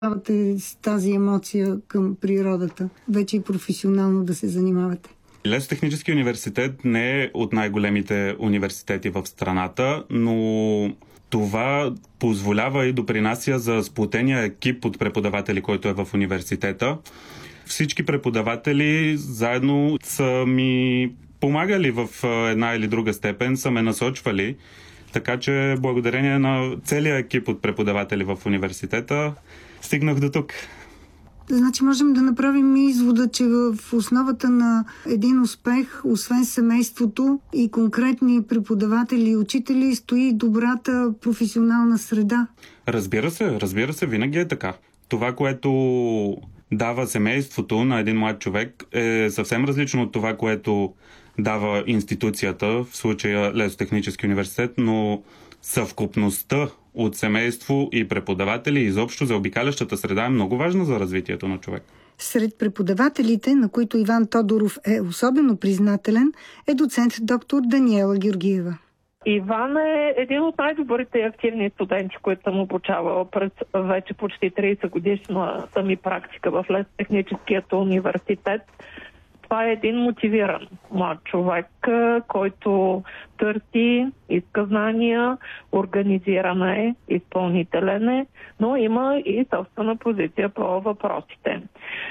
Давате тази емоция към природата, вече и професионално да се занимавате? Лесотехнически университет не е от най-големите университети в страната, но това позволява и допринася за сплотения екип от преподаватели, който е в университета. Всички преподаватели заедно са ми помагали в една или друга степен, са ме насочвали. Така че благодарение на целия екип от преподаватели в университета стигнах до тук. Значи можем да направим извода, че в основата на един успех, освен семейството и конкретни преподаватели и учители, стои добрата професионална среда. Разбира се, винаги е така. Това, което дава семейството на един млад човек, е съвсем различно от това, което дава институцията, в случая Лесотехнически университет, но съвкупността от семейство и преподаватели изобщо за обикалящата среда е много важна за развитието на човек. Сред преподавателите, на които Иван Тодоров е особено признателен, е доцент доктор Даниела Георгиева. Иван е един от най-добрите и активни студенти, които съм обучавала през вече почти 30 годишната ми практика в Лесотехническият университет. Това е един мотивиран млад човек, който търси, иска знания, организиран е, изпълнителен е, но има и собствена позиция по въпросите.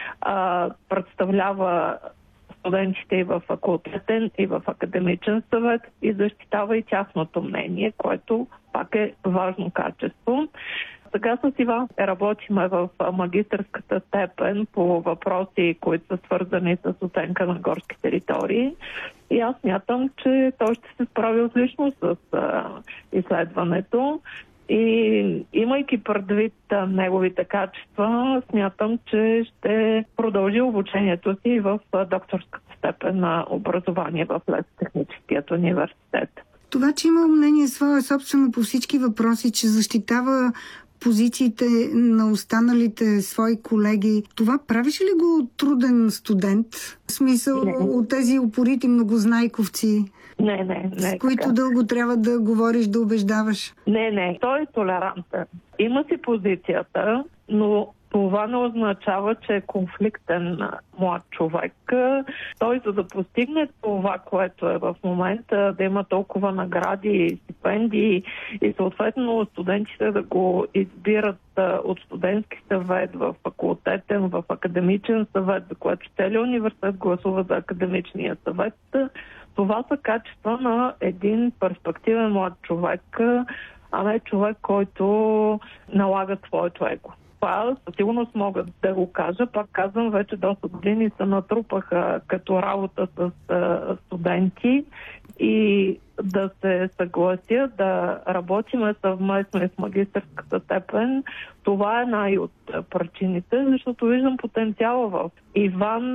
Представлява студентите и в факултетен, и в академичен съвет и защитава и тяхното мнение, което пак е важно качество. Сега с Иван работиме в магистърската степен по въпроси, които са свързани с оценка на горски територии. И аз смятам, че той ще се справи отлично с изследването. И имайки предвид неговите качества, смятам, че ще продължи обучението си в докторската степен на образование в Лесотехническият университет. Това, че има мнение свое собствено по всички въпроси, че защитава позициите на останалите свои колеги, това правиш ли го труден студент? В смисъл от тези упорити многознайковци? Не. С които така дълго трябва да говориш, да убеждаваш? Не. Той е толерантен. Има си позицията, но това не означава, че е конфликтен млад човек. Той, за да постигне това, което е в момента, да има толкова награди, стипендии и съответно студентите да го избират от студентски съвет в факултетен, в академичен съвет, за което целият университет гласува за академичния съвет. Това са качества на един перспективен млад човек, а не човек, който налага своето его. Това със сигурност мога да го кажа. Пак казвам, вече доста години се натрупаха като работа с студенти и да се съглася да работиме съвместно и с магистърската степен. Това е най от причините, защото виждам потенциала в Иван.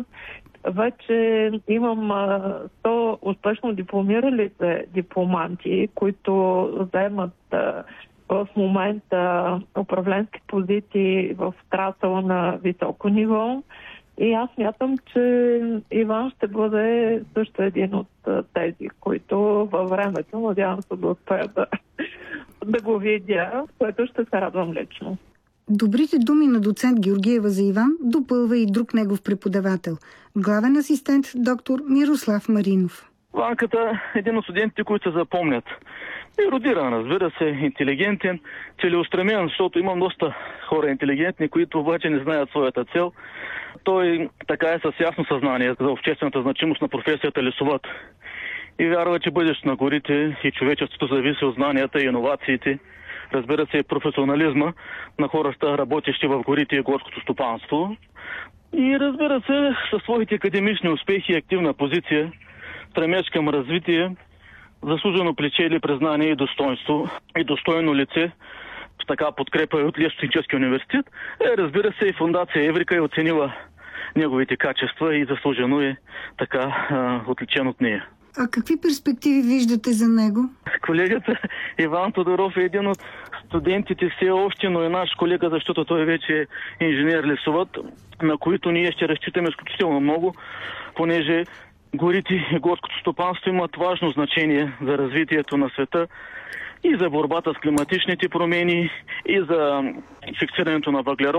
Вече имам 100 успешно дипломиралите дипломанти, които заемат в момента управленски позиции в отрасъла на високо ниво. И аз смятам, че Иван ще бъде също един от тези, които във времето, надявам се да успея да го видя, което ще се радвам лично. Добрите думи на доцент Георгиева за Иван допълва и друг негов преподавател, главен асистент доктор Мирослав Маринов. Ванката е един от студентите, които се запомнят. Ерудиран, разбира се, интелигентен, целеустремен, защото имам доста хора интелигентни, които обаче не знаят своята цел. Той така е с ясно съзнание за обществената значимост на професията лесовъд. И вярва, че бъдещето на горите и човечеството зависи от знанията и иновациите, разбира се, професионализма на хората, работещи в горите и горското стопанство. И разбира се, със своите академични успехи и активна позиция, стремеж към развитие, заслужено плечели признание и достоинство и достойно лице в така подкрепа и от Лесотехническия университет. Разбира се, и фондация Еврика е оценила неговите качества и заслужено е така отличен от нея. А какви перспективи виждате за него? Колегата Иван Тодоров е един от студентите все още, но е наш колега, защото той вече е инженер-лесовъд, на които ние ще разчитаме изключително много, понеже горите и горското стопанство имат важно значение за развитието на света и за борбата с климатичните промени, и за фиксирането на въглерод.